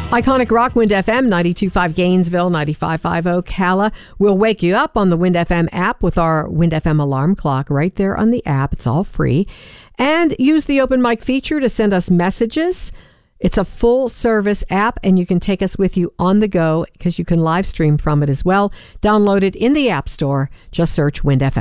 Iconic Rock, Wind FM, 92.5 Gainesville, 95.5 Ocala. We'll wake you up on the Wind FM app with our Wind FM alarm clock right there on the app. It's all free. And use the open mic feature to send us messages. It's a full-service app, and you can take us with you on the go because you can live stream from it as well. Download it in the App Store. Just search Wind FM.